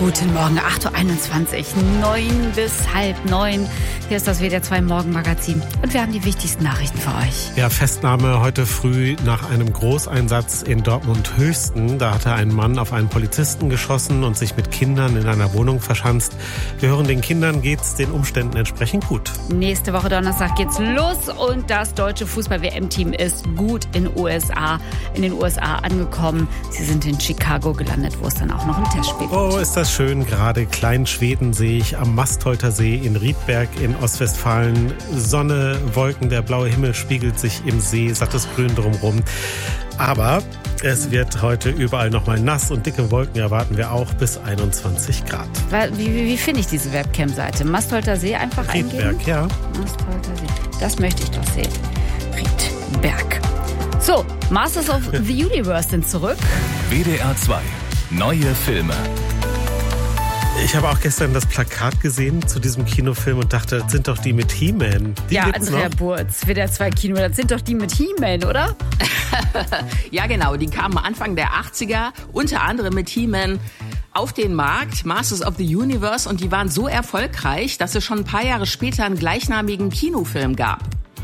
Guten Morgen, 8.21 Uhr, 9 bis halb 9. Hier ist das WDR 2 Morgenmagazin und wir haben die wichtigsten Nachrichten für euch. Ja, Festnahme heute früh nach einem Großeinsatz in Dortmund-Höchsten. Da hatte ein Mann auf einen Polizisten geschossen und sich mit Kindern in einer Wohnung verschanzt. Wir hören, den Kindern geht's den Umständen entsprechend gut. Nächste Woche Donnerstag geht's los und das deutsche Fußball-WM-Team ist gut in den USA angekommen. Sie sind in Chicago gelandet, wo es dann auch noch ein Testspiel gibt. Oh, ist das schön. Gerade Kleinschweden sehe ich am Mastholter See in Riedberg in Ostwestfalen. Sonne, Wolken, der blaue Himmel spiegelt sich im See, sattes Grün drumherum. Aber es wird heute überall nochmal nass und dicke Wolken erwarten wir auch bis 21 Grad. Wie finde ich diese Webcam-Seite? Mastholter See einfach eingeben? Riedberg, ja. Mastholter See. Das möchte ich doch sehen. Riedberg. So, Masters of the Universe sind zurück. WDR 2. Neue Filme. Ich habe auch gestern das Plakat gesehen zu diesem Kinofilm und dachte, das sind doch die mit He-Man. Ja, Andrea Burz, WDR 2 Kino, das sind doch die mit He-Man, oder? Ja, genau, die kamen Anfang der 80er, unter anderem mit He-Man auf den Markt, Masters of the Universe, und die waren so erfolgreich, dass es schon ein paar Jahre später einen gleichnamigen Kinofilm gab.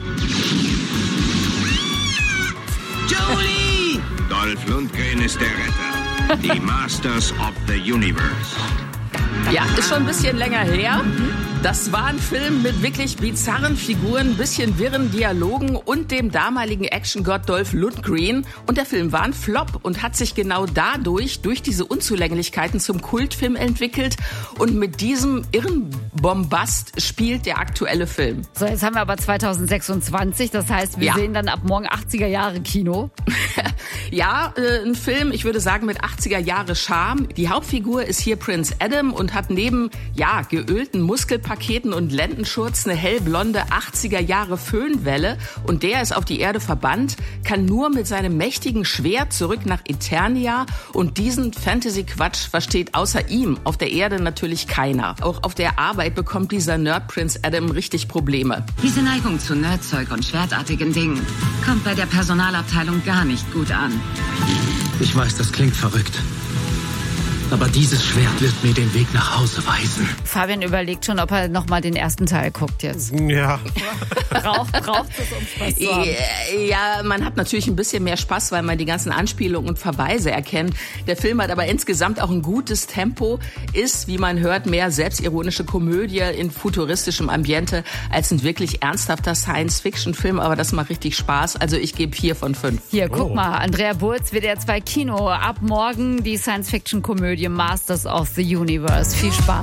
Jolie! Dolph Lundgren ist der Retter. Die Masters of the Universe. Ja, ist schon ein bisschen länger her. Das war ein Film mit wirklich bizarren Figuren, ein bisschen wirren Dialogen und dem damaligen Actiongott Dolph Lundgren. Und der Film war ein Flop und hat sich genau dadurch, durch diese Unzulänglichkeiten, zum Kultfilm entwickelt. Und mit diesem irren Bombast spielt der aktuelle Film. So, jetzt haben wir aber 2026, das heißt, wir sehen dann ab morgen 80er Jahre Kino. Ja, ein Film, ich würde sagen, mit 80er Jahre Charme. Die Hauptfigur ist hier Prince Adam und hat neben, geölten Muskelpaketen und Lendenschurz eine hellblonde 80er Jahre Föhnwelle. Und der ist auf die Erde verbannt, kann nur mit seinem mächtigen Schwert zurück nach Eternia. Und diesen Fantasy-Quatsch versteht außer ihm auf der Erde natürlich keiner. Auch auf der Arbeit bekommt dieser Nerd Prince Adam richtig Probleme. Diese Neigung zu Nerdzeug und schwertartigen Dingen kommt bei der Personalabteilung gar nicht gut an. Ich weiß, das klingt verrückt. Aber dieses Schwert wird mir den Weg nach Hause weisen. Fabian überlegt schon, ob er nochmal den ersten Teil guckt jetzt. Ja. Braucht es, um Spaß zu haben? Ja, man hat natürlich ein bisschen mehr Spaß, weil man die ganzen Anspielungen und Verweise erkennt. Der Film hat aber insgesamt auch ein gutes Tempo, ist, wie man hört, mehr selbstironische Komödie in futuristischem Ambiente als ein wirklich ernsthafter Science-Fiction-Film. Aber das macht richtig Spaß. Also ich gebe 4 von 5. Hier, guck mal, Andrea Burz, WDR 2 Kino. Ab morgen die Science-Fiction-Komödie Masters of the Universe. Viel Spaß.